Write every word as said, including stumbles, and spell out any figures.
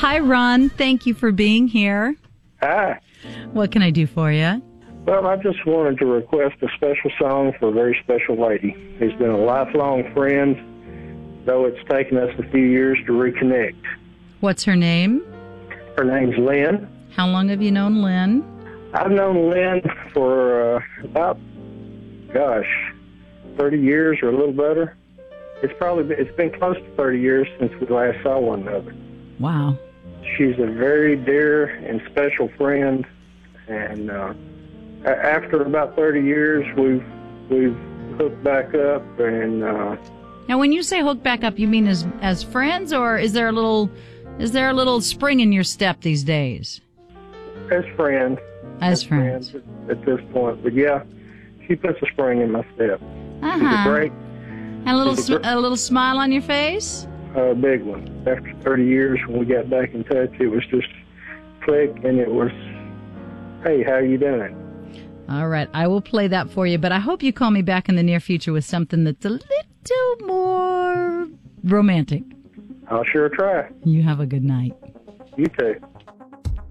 Hi, Ron. Thank you for being here. Hi. What can I do for you? Well, I just wanted to request a special song for a very special lady who's been a lifelong friend, though it's taken us a few years to reconnect. What's her name? Her name's Lynn. How long have you known Lynn? I've known Lynn for uh, about, gosh, thirty years or a little better. It's probably been, it's been close to thirty years since we last saw one another. Wow. She's a very dear and special friend, and uh, after about thirty years, we've we've hooked back up. And uh, now, when you say hook back up, you mean as as friends, or is there a little is there a little spring in your step these days? As friends. As, as friends. friends at this point, but yeah, she puts a spring in my step. Uh-huh. She's a great, and a little sm- a little smile on your face. A big one. After thirty years, when we got back in touch, it was just click, and it was, hey, how you doing? All right, I will play that for you, but I hope you call me back in the near future with something that's a little more romantic. I'll sure try. You have a good night. You too.